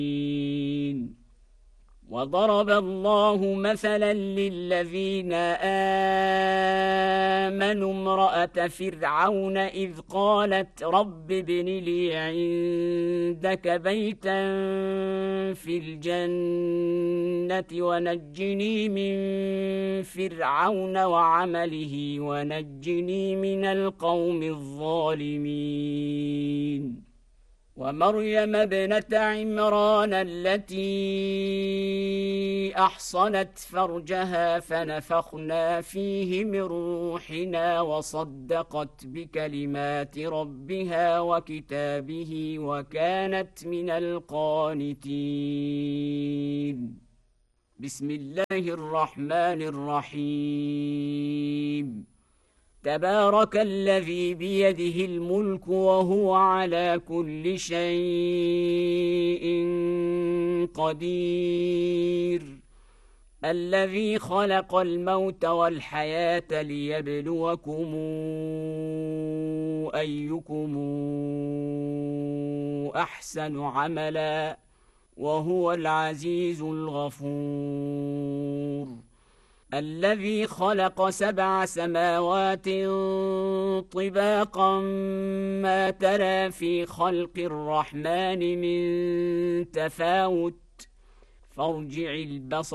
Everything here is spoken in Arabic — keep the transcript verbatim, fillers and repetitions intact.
وضرب الله مثلا للذين آمنوا امرأة فرعون إذ قالت رب ابن لي عندك بيتا في الجنة ونجني من فرعون وعمله ونجني من القوم الظالمين. ومريم ابنة عمران التي أحصنت فرجها فنفخنا فيه من روحنا وصدقت بكلمات ربها وكتابه وكانت من القانتين. بسم الله الرحمن الرحيم. تبارك الذي بيده الملك وهو على كل شيء قدير، الذي خلق الموت والحياة ليبلوكم أيكم أحسن عملا وهو العزيز الغفور. الذي خلق سبع سماوات طباقا ما ترى في خلق الرحمن من تفاوت فارجع البصر